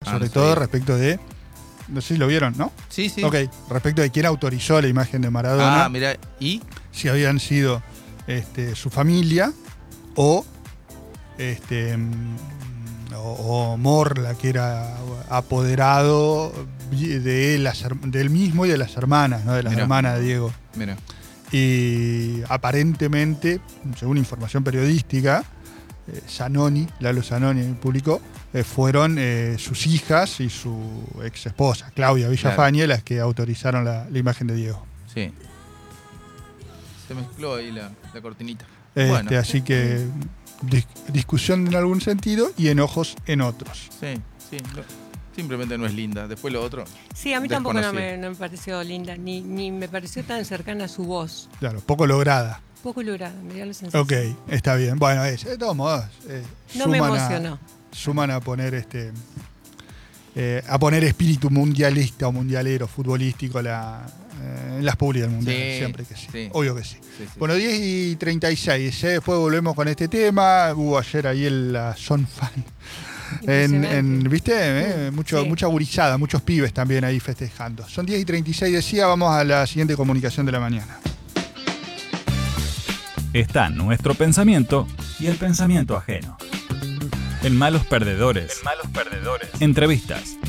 Sobre todo respecto de... No sé si lo vieron, ¿no? Sí, sí. Ok, respecto de quién autorizó la imagen de Maradona. Mira, ¿y? Si habían sido su familia o o Morla, que era apoderado del mismo y de las hermanas, ¿no? De las hermanas de Diego. Mira. Y aparentemente, según información periodística, Lalo Zanoni publicó, fueron sus hijas y su ex esposa, Claudia Villafañe, las que autorizaron la imagen de Diego. Sí. Se mezcló ahí la cortinita. Así que discusión en algún sentido y enojos en otros. Sí. Simplemente no es linda. Después lo otro. Sí, a mí tampoco no me pareció linda, ni me pareció tan cercana a su voz. Claro, poco lograda. Poco lograda, me dio la sensación. Ok, está bien. Bueno, de todos modos, no me emocionó. Suman a poner a poner espíritu mundialista o mundialero, futbolístico en las públicas del mundial. Siempre que sí. Obvio que sí. Bueno, 10:36. Después volvemos con este tema. Hubo ayer ahí la Son Fan. ¿Viste? Mucha gurizada, muchos pibes también ahí festejando. Son 10:36, decía. Vamos a la siguiente comunicación de la mañana. Está nuestro pensamiento y el pensamiento ajeno. En Malos Perdedores. Entrevistas.